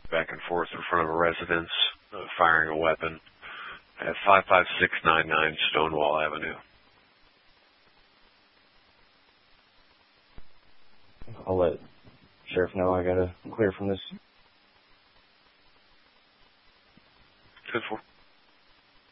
back and forth in front of a residence, firing a weapon at 55699 Stonewall Avenue. I'll let Sheriff know I got to clear from this. 10-4.